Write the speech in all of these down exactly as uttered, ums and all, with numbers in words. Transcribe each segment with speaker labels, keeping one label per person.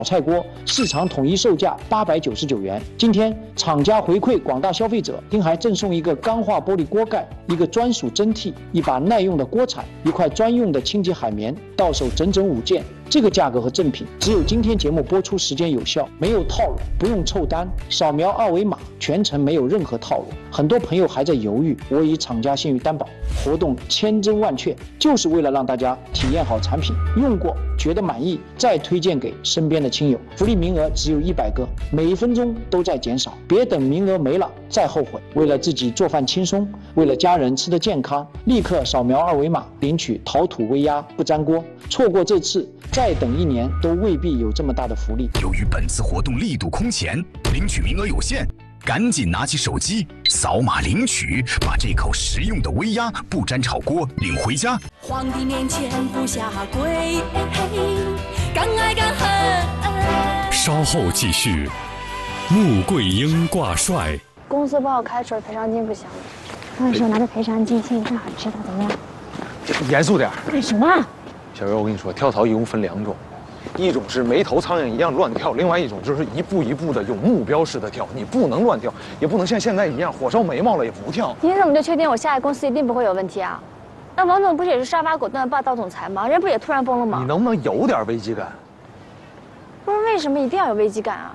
Speaker 1: 菜锅市场统一售价八百九十九元。今天厂家回馈广大消费者，丁还赠送一个钢化玻璃锅盖、一个专属蒸屉、一把耐用的锅铲、一块专用的清洁海绵，到手整整五件。这个价格和赠品只有今天节目播出时间有效，没有套路，不用凑单，扫描二维码，全程没有任何套路。很多朋友还在犹豫，我以厂家信誉担保，活动千真万确，就是为了让大家体验好产品，用过觉得满意，再推荐给身边的亲友。福利名额只有一百个，每一分钟都在减少，别等名额没了再后悔。为了自己做饭轻松，为了家人吃得健康，立刻扫描二维码领取陶土微压不粘锅。错过这次，再等一年都未必有这么大的福利。
Speaker 2: 由于本次活动力度空前，领取名额有限，赶紧拿起手机扫码领取，把这口实用的微压不粘炒锅领回家。
Speaker 3: 皇帝面前不下跪，敢爱敢恨。
Speaker 4: 稍后继续。穆桂英挂帅。
Speaker 5: 公司把我开除了，赔偿金不行吗？到时候拿着赔偿金，心里正好知道怎么样？
Speaker 6: 严肃点。
Speaker 5: 干什么？
Speaker 6: 小月，我跟你说，跳槽一共分两种，一种是没头苍蝇一样乱跳，另外一种就是一步一步的有目标式的跳。你不能乱跳，也不能像现在一样火烧眉毛了也不跳。
Speaker 5: 你怎么就确定我下一公司一定不会有问题啊？那王总不是也是杀伐果断的霸道总裁吗？人不也突然崩了吗？
Speaker 6: 你能不能有点危机感？
Speaker 5: 不是为什么一定要有危机感啊？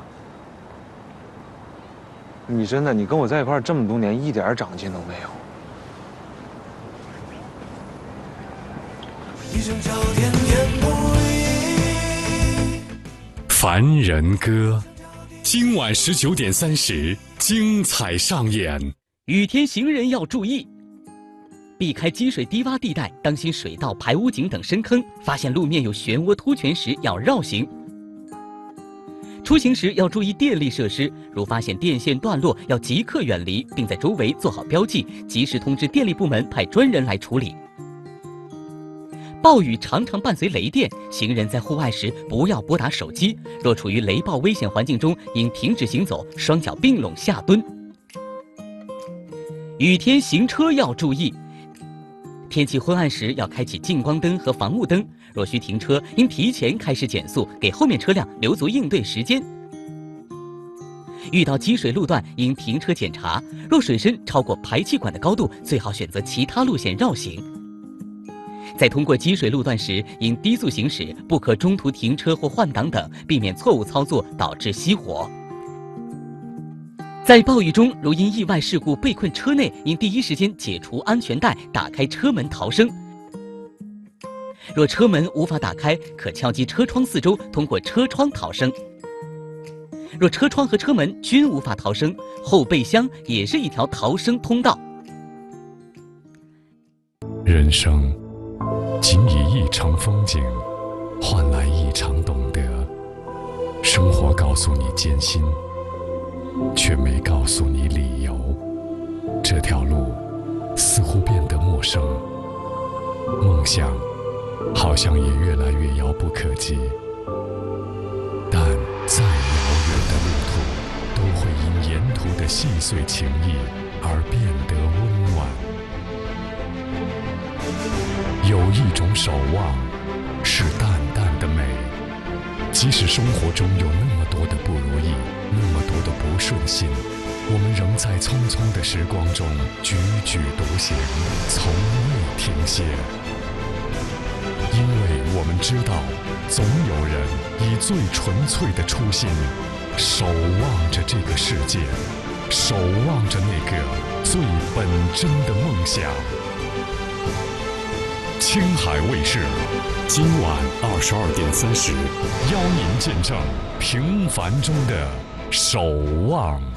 Speaker 6: 你真的，你跟我在一块儿这么多年，一点长进都没有。
Speaker 7: 一声叫天天不应。
Speaker 4: 凡人歌，今晚十九点三十，精彩上演。
Speaker 8: 雨天行人要注意，避开积水低洼地带，当心水道、排污井等深坑。发现路面有漩涡凸泉时，要绕行。出行时要注意电力设施，如发现电线断落，要即刻远离，并在周围做好标记，及时通知电力部门派专人来处理。暴雨常常伴随雷电，行人在户外时不要拨打手机。若处于雷暴危险环境中，应停止行走，双脚并拢下蹲。雨天行车要注意，天气昏暗时要开启近光灯和防雾灯。若需停车，应提前开始减速，给后面车辆留足应对时间。遇到积水路段，应停车检查，若水深超过排气管的高度，最好选择其他路线绕行。在通过积水路段时，应低速行驶，不可中途停车或换挡等，避免错误操作导致熄火。在暴雨中，如因意外事故被困车内，应第一时间解除安全带，打开车门逃生。若车门无法打开，可敲击车窗四周，通过车窗逃生。若车窗和车门均无法逃生，后备箱也是一条逃生通道。
Speaker 4: 人生仅以一程风景换来一场懂得，生活告诉你艰辛，却没告诉你理由。这条路似乎变得陌生，梦想好像也越来越遥不可及。但再遥远的路途，都会因沿途的细碎情谊而变得温暖。有一种守望，是淡淡的美。即使生活中有那么多的不如意，那么多的不顺心，我们仍在匆匆的时光中踽踽独行，从未停歇。因为我们知道，总有人以最纯粹的初心，守望着这个世界，守望着那个最本真的梦想。青海卫视，今晚二十二点三十，邀您见证平凡中的守望。